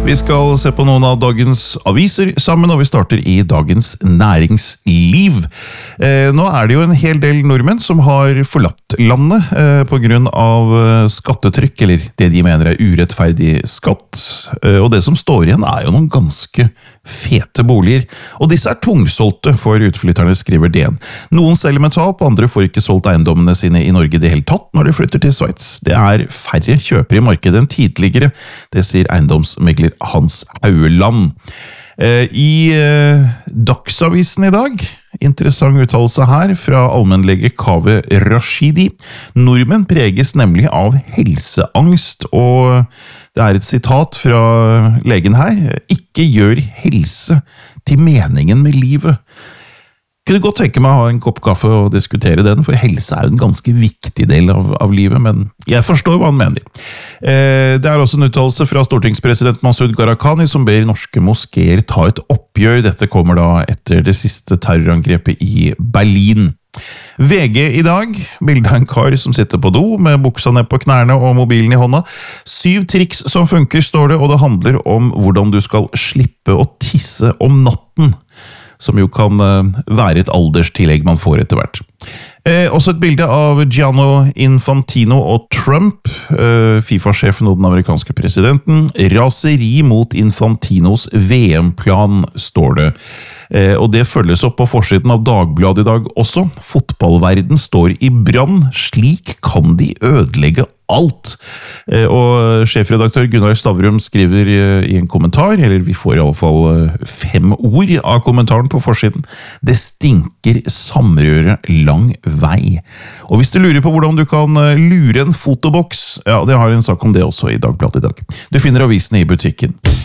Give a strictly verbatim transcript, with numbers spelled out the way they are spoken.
Vi skal se på noen av dagens aviser sammen, og vi starter i Dagens Næringsliv. Eh, nå er det jo en hel del nordmenn som har forlatt landet eh, på grunn av skattetrykk, eller det de mener er urettferdig skatt. Eh, og det som står igjen er jo noen ganske fete boliger, og disse er tungsolgte for utflytterne, skriver D N. Noen selger med tap, andre får ikke solgt eiendommene sine i Norge det hele tatt når de flytter til Sveits. Det er færre kjøpere i markedet enn tidligere, det sier eiendomsmegler Hans Haueland. I Dagsavisen i dag, interessant uttalelse her fra allmennlege Kaveh Rashidi. Nordmenn preges nemlig av helseangst, og det er et sitat fra legen her. Ikke gjør helse til meningen med livet. Kunne godt tenke meg å ha en kopp kaffe og diskutere den, for helse er jo en ganske viktig del av, av livet, men jeg forstår hva han mener. Eh, det er også en uttalelse fra stortingspresident Masud Gharahkhani som ber norske moskeer ta et oppgjør. Dette kommer da etter det siste terrorangrepet i Berlin. V G i dag, bildet av en kar som sitter på do med buksa ned på knærne og mobilen i hånda. Syv triks som funker, står det, og det handler om hvordan du skal slippe å tisse om natten, som jo kan være et alderstillegg man får etter hvert. Eh, også et bilde av Gianni Infantino og Trump, eh, FIFA-sjefen og den amerikanske presidenten. Raseri mot Infantinos V M-plan, står det. Eh, og det følges opp på forsiden av Dagbladet i dag også. Fotballverden står i brann. Slik kan de ødelegge alt. Eh, og sjefredaktør Gunnar Stavrum skriver i en kommentar, eller vi får i alle fall fem ord av kommentaren på forsiden. Det stinker samrøre lang vei. Og hvis du lurer på hvordan du kan lure en fotoboks, ja, det har en sak om det også i Dagbladet i dag. Du finner avisene i butikken.